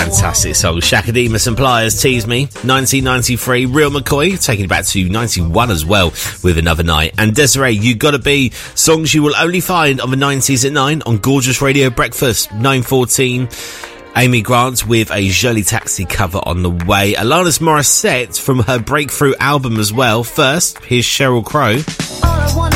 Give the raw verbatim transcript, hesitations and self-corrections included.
Fantastic song. Shaka Demus and Pliers, Tease Me. nineteen ninety-three, Real McCoy, taking it back to ninety-one as well with Another Night. And Desiree, You Gotta Be, songs you will only find on the nineties at nine on Gorgeous Radio Breakfast. nine fourteen, Amy Grant with a Jolie Taxi cover on the way. Alanis Morissette from her breakthrough album as well. First, here's Sheryl Crow.